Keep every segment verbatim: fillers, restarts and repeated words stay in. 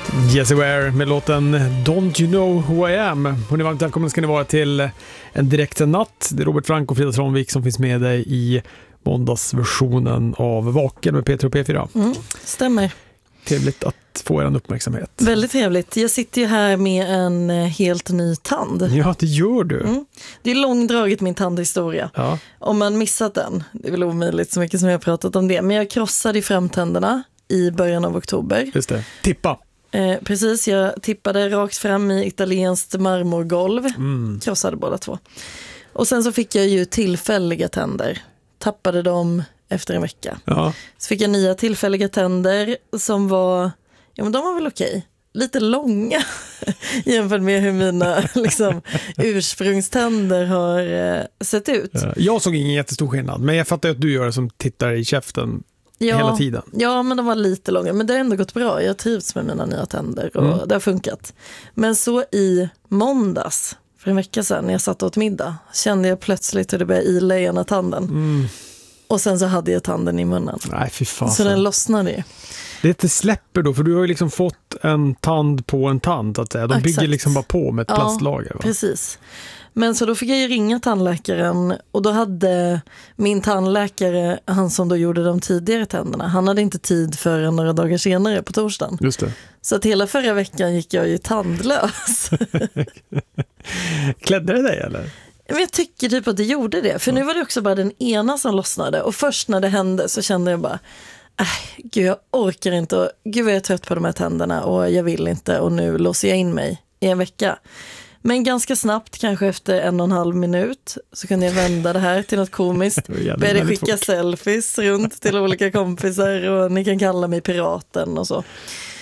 Jessie Ware med låten Don't You Know Who I Am. Hon är varmt välkommen ska ni vara till en direkt natt. Det är Robert Frank och Frida Tranvik som finns med dig i måndagsversionen av Vaken med P tre och P fyra. Mm, stämmer. Trevligt att få er en uppmärksamhet. Väldigt trevligt. Jag sitter ju här med en helt ny tand. Ja, det gör du. Mm. Det är långdraget min tandhistoria. Ja. Om man missat den, det är väl omöjligt så mycket som jag har pratat om det. Men jag krossade i framtänderna i början av oktober. Just det. Tippa. Eh, precis, jag tippade rakt fram i italienskt marmorgolv. Mm. Krossade båda två. Och sen så fick jag ju tillfälliga tänder. Tappade dem efter en vecka. Ja. Så fick jag nya tillfälliga tänder som var, ja men de var väl okej. Lite långa jämfört med hur mina liksom, ursprungständer har eh, sett ut. Ja. Jag såg ingen jättestor skillnad, men jag fattar att du gör det som tittar i käften ja, hela tiden. Ja, men de var lite långa. Men det har ändå gått bra. Jag trivs med mina nya tänder och mm. det har funkat. Men så i måndags, för en vecka sedan, när jag satt åt middag, kände jag plötsligt hur det började ila i ena tanden. Mm. Och sen så hade jag tanden i munnen. Nej, fy fan. Så den lossnade ju. Det släpper då, för du har ju liksom fått en tand på en tand, så att säga. De Exakt. bygger liksom bara på med ett ja, plastlager. Va? Precis. Men så då fick jag ju ringa tandläkaren och då hade min tandläkare, han som då gjorde de tidigare tänderna, han hade inte tid förrän några dagar senare på torsdagen. Just det. Så att hela förra veckan gick jag ju tandlös. Klädde det dig eller? Men jag tycker typ att det gjorde det. För nu var det också bara den ena som lossnade. Och först när det hände så kände jag bara, äh, gud jag orkar inte. Och, gud vad jag är trött på de här tänderna och jag vill inte. Och nu låser jag in mig i en vecka. Men ganska snabbt, kanske efter en och en halv minut, så kunde jag vända det här till något komiskt. Började skicka fort. selfies runt till olika kompisar och ni kan kalla mig piraten och så.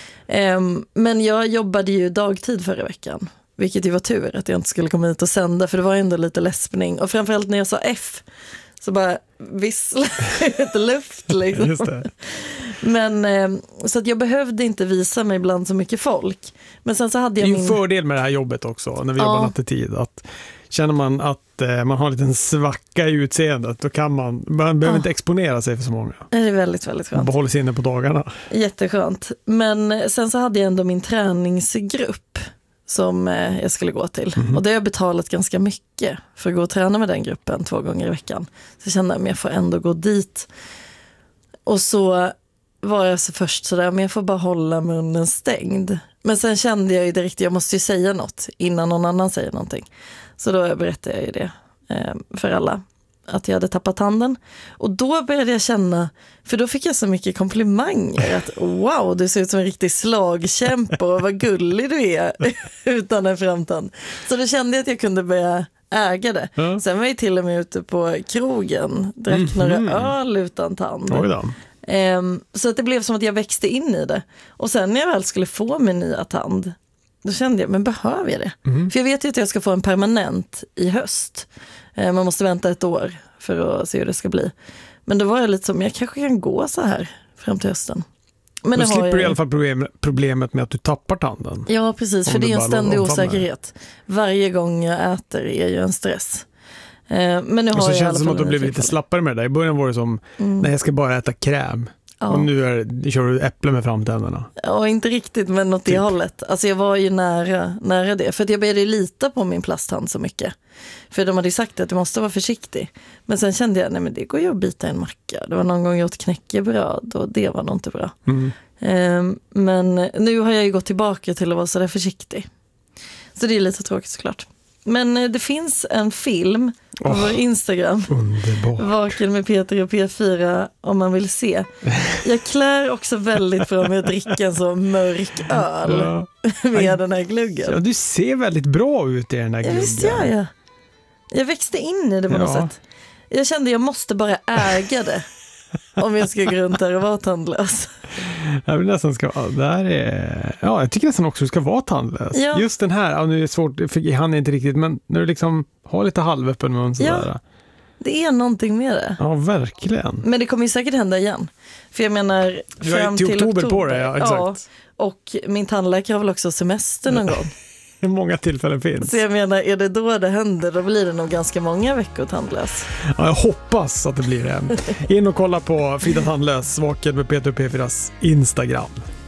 Um, men jag jobbade ju dagtid förra veckan. Vilket ju var tur att jag inte skulle komma hit och sända, för det var ändå lite läspning. Och framförallt när jag sa F så bara vissla ut luft liksom. Just det. Men så att jag behövde inte visa mig bland så mycket folk. Men sen så hade jag min... Det är ju min... en fördel med det här jobbet också, när vi ja. jobbar nattetid, att känner man att eh, man har en liten svacka i utseendet, då kan man, man behöver ja. inte exponera sig för så många. Det är väldigt, väldigt skönt. Man behåller sig inne på dagarna. Jätteskönt. Men sen så hade jag ändå min träningsgrupp som eh, jag skulle gå till. Mm. Och det har jag betalat ganska mycket för att gå och träna med den gruppen två gånger i veckan. Så jag kände att jag får ändå gå dit. Och så var jag så först sådär, men jag får bara hålla munnen stängd. Men sen kände jag ju direkt, jag måste ju säga något innan någon annan säger någonting. Så då berättade jag ju det eh, för alla, att jag hade tappat tanden. Och då började jag känna, för då fick jag så mycket komplimanger, att wow, du ser ut som en riktig slagkämpe och vad gullig du är utan en framtand. Så då kände jag att jag kunde börja äga det. Mm. Sen var jag till och med ute på krogen, drack mm-hmm. några öl utan tand. Oj då. Um, så att det blev som att jag växte in i det. Och sen när jag väl skulle få min nya tand, då kände jag, men behöver jag det? Mm. För jag vet ju att jag ska få en permanent i höst. Uh, man måste vänta ett år för att se hur det ska bli. Men då var jag lite som, jag kanske kan gå så här fram till hösten. Men då slipper jag... du i alla fall problem, problemet med att du tappar tanden. Ja, precis. För det är en ständig osäkerhet. Varje gång jag äter är ju en stress. Men nu har och så jag känns det som att du blev lite slappare med det där. I början var det som, mm. nej jag ska bara äta kräm. Ja. Och nu är, kör du äpple med framtänderna. Ja, inte riktigt, men något typ. I hållet. Alltså jag var ju nära, nära det. För att jag började lita på min plasthand så mycket. För de hade ju sagt att du måste vara försiktig. Men sen kände jag, nej men det går ju att bita en macka. Det var någon gång jag åt knäckebröd och det var nog inte bra. Mm. Um, men nu har jag ju gått tillbaka till att vara så där försiktig. Så det är lite tråkigt såklart. Men det finns en film på oh, vår Instagram. Underbart. Vaken med P tre och P fyra om man vill se. Jag klär också väldigt bra med att dricka en så mörk öl ja. med den här gluggen. Ja, du ser väldigt bra ut i den här gluggen. Ja, visst gör jag. Jag växte in i det på ja. något sätt. Jag kände jag måste bara äga det. Om jag ska gå runt där och vara tandlös. Jag vill nästan ska, det här är, ja, jag tycker nästan också att du ska vara tandlös. Ja. Just den här, ja, nu är det svårt, för han är inte riktigt, men när du liksom har lite halvöppen mun sådär. Ja, det är någonting med det. Ja, verkligen. Men det kommer ju säkert hända igen. För jag menar, fram till, till oktober, oktober på det, ja, exakt. Ja, och min tandläkare har väl också semester någon gång. Hur många tillfällen finns. Så jag menar, är det då det händer, då blir det nog ganska många veckor tandlös. Ja, jag hoppas att det blir det. In och kolla på Frida Tandlös, Vaken med P tre och P fyras Instagram.